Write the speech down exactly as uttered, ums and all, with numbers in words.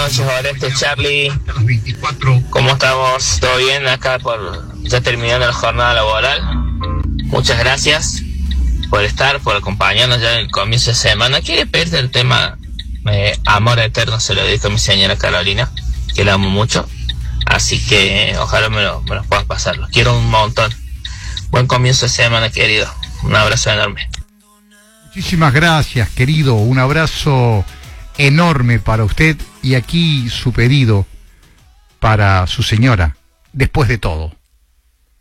noches, Oreste, Charlie. ¿Cómo estamos? ¿Todo bien? Acá por ya terminando la jornada laboral. Muchas gracias por estar, por acompañarnos ya en el comienzo de semana. Quiero pedirte el tema eh, Amor Eterno, se lo dedico a mi señora Carolina, que la amo mucho. Así que ojalá me lo, me lo puedan pasar. Los quiero un montón. Buen comienzo de semana, querido. Un abrazo enorme. Muchísimas gracias, querido. Un abrazo enorme para usted y aquí su pedido para su señora, después de todo.